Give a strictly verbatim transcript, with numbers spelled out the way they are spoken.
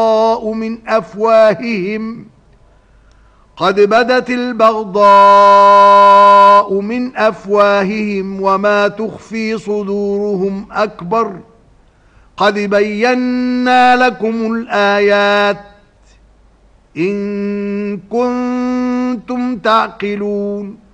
من أفواههم قد بدت البغضاء من أفواههم وما تخفي صدورهم أكبر قد بينا لكم الآيات إن كنتم تعقلون